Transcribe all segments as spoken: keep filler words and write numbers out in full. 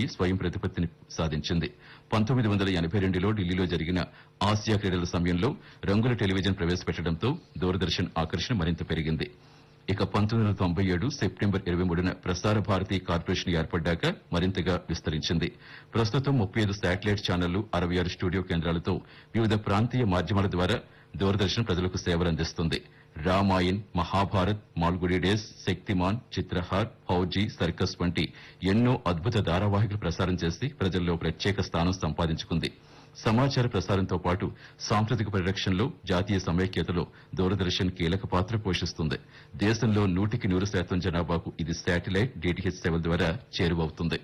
స్వయం ప్రతిపత్తిని సాధించింది. పంతొమ్మిది వందల ఎనబై రెండులో ఢిల్లీలో జరిగిన ఆసియా క్రీడల సమయంలో రంగుల టెలివిజన్ ప్రవేశపెట్టడంతో దూరదర్శన్ ఆకర్షణ మరింత పెరిగింది. ఇక పంతొమ్మిది వందల తొంభై ఏడు సెప్టెంబర్ ఇరవై మూడున ప్రసార భారతి కార్పొరేషన్ ఏర్పడ్డాక మరింతగా విస్తరించింది. ప్రస్తుతం ముప్పై ఐదు శాటిలైట్ ఛానళ్లు, అరవై ఆరు స్టూడియో కేంద్రాలతో వివిధ ప్రాంతీయ మాధ్యమాల ద్వారా దూరదర్శన్ ప్రజలకు సేవలందిస్తుంది. రామాయణ్, మహాభారత్, మాల్గుడి డేస్, శక్తిమాన్, చిత్రహార్, ఫౌజీ, సర్కస్ వంటి ఎన్నో అద్భుత ధారావాహికలు ప్రసారం చేసి ప్రజల్లో ప్రత్యేక స్థానం సంపాదించుకుంది. సమాచార ప్రసారంతో పాటు సాంస్కృతిక పరిరక్షణలో, జాతీయ సమైక్యతలో దూరదర్శన్ కీలక పాత్ర పోషిస్తుంది. దేశంలో నూటికి నూరు శాతం జనాభాకు ఇది శాటిలైట్, డీటీహెచ్ సేవల ద్వారా చేరువవుతుంది.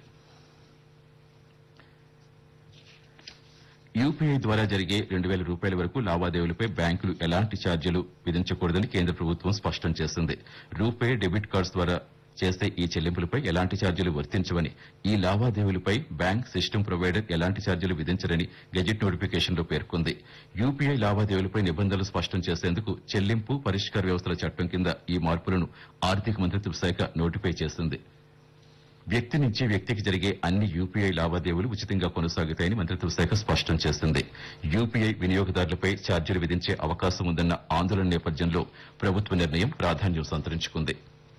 యూపీఐ ద్వారా జరిగే రెండు వేల రూపాయల వరకు లావాదేవీలపై బ్యాంకులు ఎలాంటి ఛార్జీలు విధించకూడదని కేంద్ర ప్రభుత్వం స్పష్టం చేసింది. రూపే, డెబిట్ కార్డ్స్ ద్వారా చేసే ఈ చెల్లింపులపై ఎలాంటి ఛార్జీలు వర్తించవని, ఈ లావాదేవీలపై బ్యాంక్ సిస్టమ్ ప్రొవైడర్ ఎలాంటి ఛార్జీలు విధించరని గెజిట్ నోటిఫికేషన్లో పేర్కొంది. యూపీఐ లావాదేవీలపై నిబంధనలు స్పష్టం చేసేందుకు చెల్లింపు పరిష్కార వ్యవస్థల చట్టం కింద ఈ మార్పులను ఆర్థిక మంత్రిత్వ శాఖ నోటిఫై చేసింది. వ్యక్తి నుంచి వ్యక్తికి జరిగే అన్ని యూపీఐ లావాదేవీలు ఉచితంగా కొనసాగుతాయని మంత్రిత్వ శాఖ స్పష్టం చేసింది. యూపీఐ వినియోగదారులపై ఛార్జీలు విధించే అవకాశం ఉందన్న ఆందోళన నేపథ్యంలో ప్రభుత్వ నిర్ణయం ప్రాధాన్యం సంతరించుకుంది.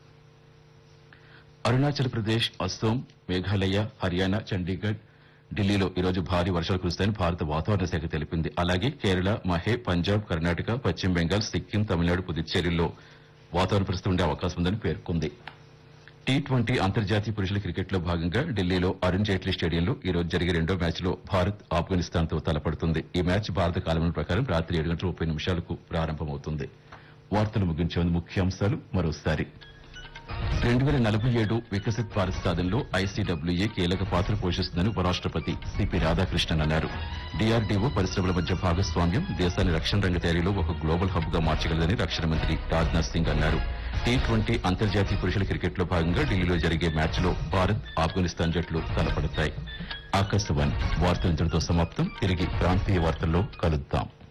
అరుణాచల్ ప్రదేశ్, అస్సోం, మేఘాలయ, హర్యానా, చండీగఢ్, ఢిల్లీలో ఈరోజు భారీ వర్షాలు కురుస్తాయని భారత వాతావరణ శాఖ తెలిపింది. అలాగే కేరళ, మహే, పంజాబ్, కర్ణాటక, పశ్చిమ బెంగాల్, సిక్కిం, తమిళనాడు, పుదుచ్చేరిల్లో వాతావరణ పరిస్థితి ఉండే అవకాశం ఉందని పేర్కొంది. టీ ట్వంటీ అంతర్జాతీయ పురుషుల క్రికెట్లో భాగంగా ఢిల్లీలో అరుణ్ జైట్లీ స్టేడియంలో ఈ రోజు జరిగే రెండో మ్యాచ్లో భారత్ ఆఫ్ఘనిస్తాన్ తో తలపడుతుంది. ఈ మ్యాచ్ భారత కాలమాన ప్రకారం రాత్రి ఏడు గంటల ముప్పై నిమిషాలకు ప్రారంభమవుతుంది. వార్తలు ముగించే ముందు ముఖ్యాంశాలు మరోసారి. రెండు వేల నలభై ఏడు వికసిత్ భారత్ సాధనలో ఐసీడబ్ల్యూఏ కీలక పాత్ర పోషిస్తుందని ఉపరాష్టపతి సిపి రాధాకృష్ణన్ అన్నారు. డీఆర్డీఓ పరిశ్రమల మధ్య భాగస్వామ్యం దేశాన్ని రక్షణ రంగ తయారీలో ఒక గ్లోబల్ హబ్ గా మార్చగలదని రక్షణ మంత్రి రాజ్నాథ్ సింగ్ అన్నారు. టీ ట్వంటీ అంతర్జాతీయ పురుషుల క్రికెట్లో భాగంగా ఢిల్లీలో జరిగే మ్యాచ్లో భారత్, ఆఫ్ఘనిస్తాన్ జట్లు తలపడతాయి. ఆకాశవాణి వార్తలు ఇంతటితో సమాప్తం. తిరిగి ప్రాంతీయ వార్తల్లో కలుద్దాం.